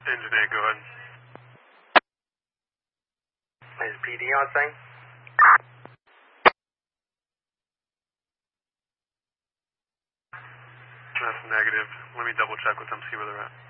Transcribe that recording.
Engine 8, go ahead. Is PD on thing? That's negative. Let me double check with them, see where they're at.